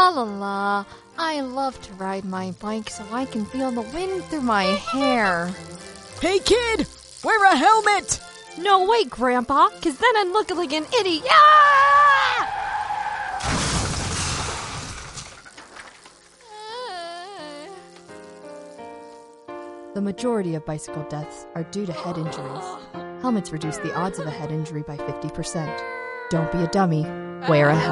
La la la. I love to ride my bike so I can feel the wind through my hair. Hey kid, wear a helmet! No way, Grandpa, because then I'd look like an idiot. Ah! The majority of bicycle deaths are due to head injuries. Helmets reduce the odds of a head injury by 50%. Don't be a dummy. Wear a helmet.